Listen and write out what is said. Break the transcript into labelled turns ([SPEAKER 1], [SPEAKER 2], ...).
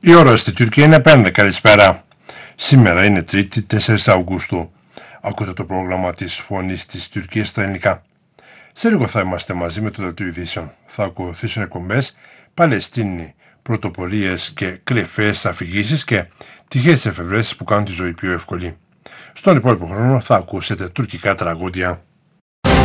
[SPEAKER 1] Η ώρα στη Τουρκία είναι 5. Καλησπέρα. Σήμερα είναι 3η 4 Αυγούστου. Ακούτε το πρόγραμμα της Φωνής της Τουρκίας στα ελληνικά. Σε λίγο θα είμαστε μαζί με το Δελτίο Ειδήσεων. Θα ακολουθήσουν εκπομπές Παλαιστίνη, πρωτοπορίες και κρυφές αφηγήσεις και τυχαίες εφευρέσεις που κάνουν τη ζωή πιο εύκολη. Στον υπόλοιπο χρόνο θα ακούσετε τουρκικά τραγούδια.